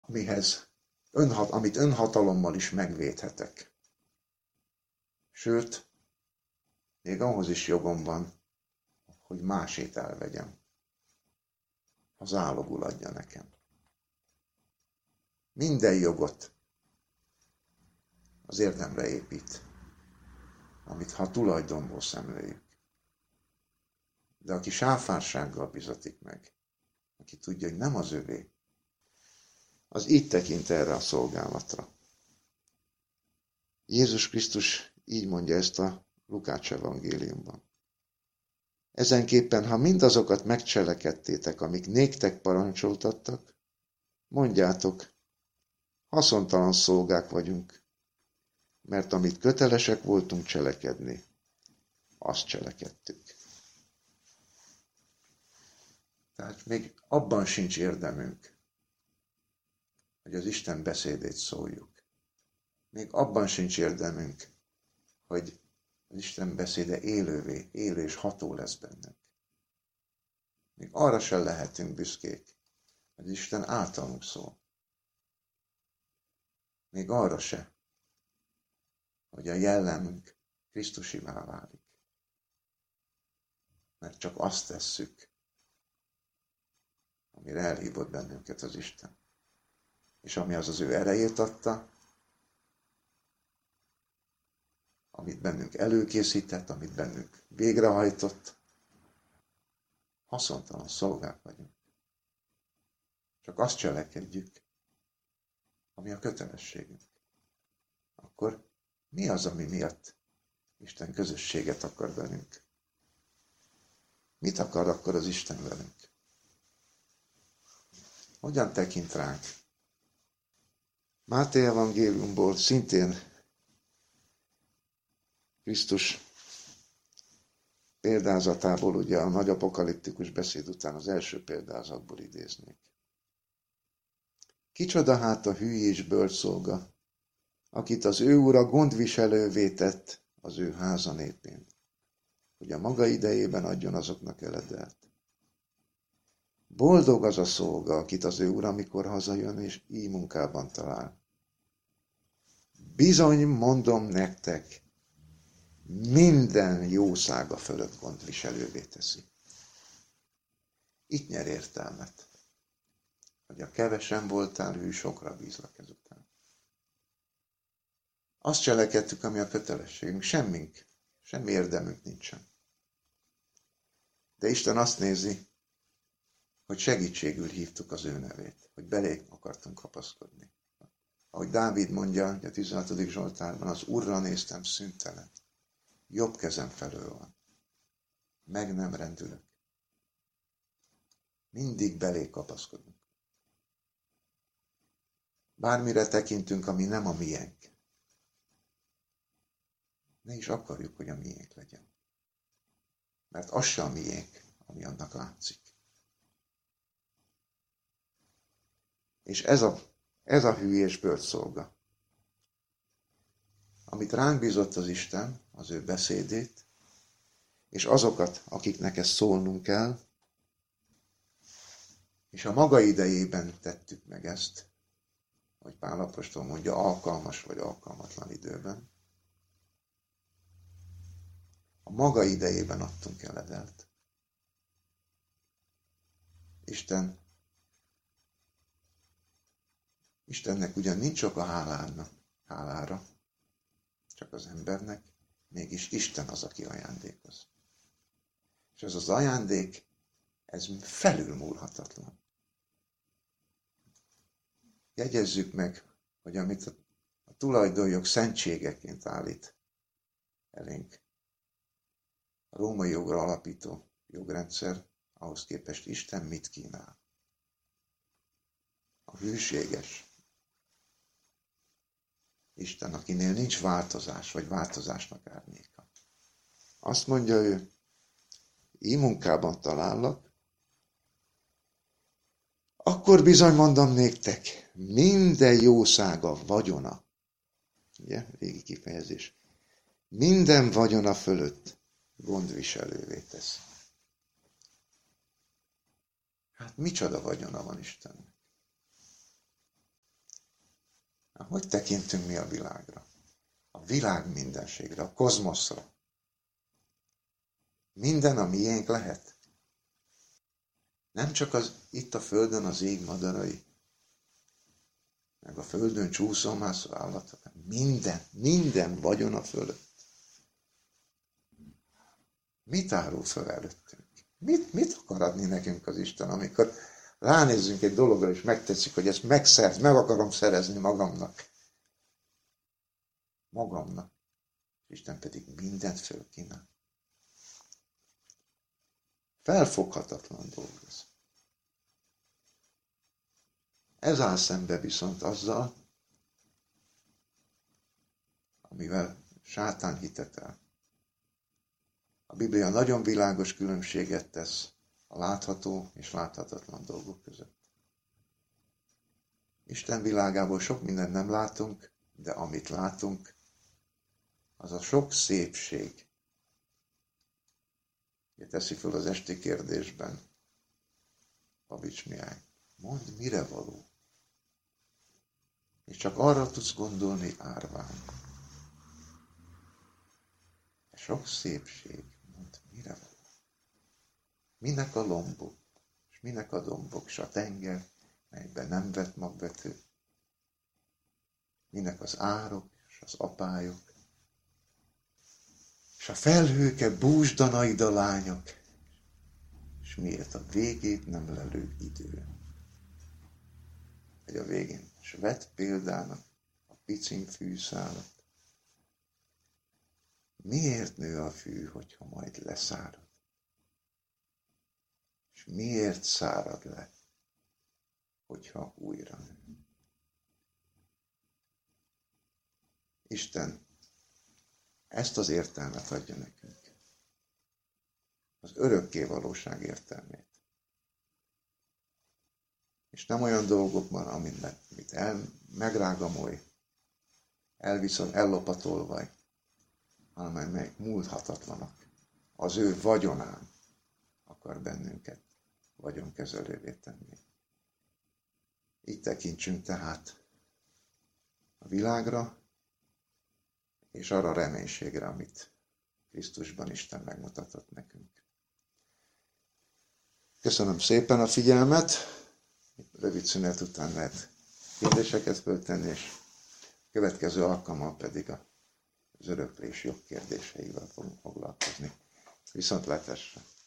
amit önhatalommal is megvédhetek. Sőt, még ahhoz is jogom van, hogy másét elvegyem. Ha zálogul adja nekem. Minden jogot az érdemre épít, amit ha tulajdonból szemléljük. De aki sáfársággal bizatik meg, aki tudja, hogy nem az övé, az így tekint erre a szolgálatra. Jézus Krisztus így mondja ezt a Lukács evangéliumban. Ezenképpen, ha mindazokat megcselekedtétek, amik néktek parancsoltattak, mondjátok, haszontalan szolgák vagyunk, mert amit kötelesek voltunk cselekedni, azt cselekedtük. Tehát még abban sincs érdemünk, hogy az Isten beszédét szóljuk. Még abban sincs érdemünk, hogy az Isten beszéde élő és ható lesz bennünk. Még arra sem lehetünk büszkék, hogy Isten általunk szól. Még arra se, hogy a jellemünk Krisztusivá válik. Mert csak azt tesszük, amire elhívott bennünket az Isten. És ami az ő erejét adta, amit bennünk előkészített, amit bennünk végrehajtott, haszontalan szolgák vagyunk. Csak azt cselekedjük, ami a kötelességünk. Akkor mi az, ami miatt Isten közösséget akar velünk? Mit akar akkor az Isten velünk? Hogyan tekint ránk? Máté evangéliumból szintén Krisztus példázatából, ugye a nagy apokaliptikus beszéd után az első példázatból idéznék. Kicsoda hát a hű és bölcs szolga, akit az ő ura gondviselővé tett az ő háza népén, hogy a maga idejében adjon azoknak eledelt. Boldog az a szolga, akit az ő ura, mikor hazajön, és így munkában talál. Bizony mondom nektek, minden jószága fölött gondviselővé teszi. Itt nyer értelmet, hogy a kevesen voltál hű, sokra bízlak ezután. Azt cselekedtük, ami a kötelességünk, semmi érdemünk nincsen. De Isten azt nézi, hogy segítségül hívtuk az ő nevét, hogy belé akartunk kapaszkodni. Ahogy Dávid mondja a 16. Zsoltárban, az Urra néztem szüntelen, jobb kezem felől van, meg nem rendülök. Mindig belé kapaszkodunk. Bármire tekintünk, ami nem a miénk. Ne is akarjuk, hogy a miénk legyen. Mert az sem a miénk, ami annak látszik. És ez a hű és bölcs szolga, amit ránk bízott az Isten, az ő beszédét, és azokat, akiknek ezt szólnunk kell, és a maga idejében tettük meg ezt, hogy Pál apostol mondja, alkalmas vagy alkalmatlan időben. A maga idejében adtunk eledelt. Istennek ugyan nincs oka hálára, csak az embernek, mégis Isten az, aki ajándékoz. És ez az ajándék, ez felülmúlhatatlan. Jegyezzük meg, hogy amit a tulajdonjog szentségeként állít elénk, a római jogra alapító jogrendszer, ahhoz képest Isten mit kínál? A hűséges Isten, akinél nincs változás, vagy változásnak árnyéka. Azt mondja ő, így munkában talállak, akkor bizony mondom néktek, minden jószága vagyona, ugye, régi kifejezés, minden vagyona fölött gondviselővé tesz. Hát micsoda vagyona van Istennek? Hogy tekintünk mi a világra? A világ mindenségre, a kozmoszra. Minden a miénk lehet. Nem csak itt a földön az ég madarai, meg a földön csúszómászó állatok. Minden vagyon a fölött. Mit árul fel előttünk? Mit akar adni nekünk az Isten, amikor ránézzünk egy dologra, és megtetszik, hogy ezt meg akarom szerezni magamnak. Magamnak. Isten pedig mindent fölkínál. Felfoghatatlan dolog ez. Ez áll szembe viszont azzal, amivel sátán hitet. A Biblia nagyon világos különbséget tesz a látható és láthatatlan dolgok között. Isten világából sok mindent nem látunk, de amit látunk, az a sok szépség. Teszi föl az esti kérdésben Pavics Mihály. Mondd, mire való? És csak arra tudsz gondolni árván. Sok szépség, mondd, mire való? Minek a lombok, és minek a dombok, és a tenger, melyben nem vett magvető? Minek az árok, és az apályok? És a felhőke búzsdanaid a lányok, és miért a végét nem lelő idő? Vagy a végén, és vett példának a picim fűszálat. Miért nő a fű, hogyha majd leszárad? És miért szárad le, hogyha újra nő? Isten ezt az értelmet adja nekünk. Az örökké valóság értelmét. És nem olyan dolgokban, amit megrágamolj, elviszol, ellopatolvaj, hanem amelyek múlthatatlanak. Az ő vagyonán akar bennünket vagyonkezelővé tenni. Így tekintsünk tehát a világra, és arra a reménységre, amit Krisztusban Isten megmutatott nekünk. Köszönöm szépen a figyelmet, rövid szünet után lehet kérdéseket föltenni, és következő alkalommal pedig az öröklés jogkérdéseivel fogunk foglalkozni. Viszontlátásra!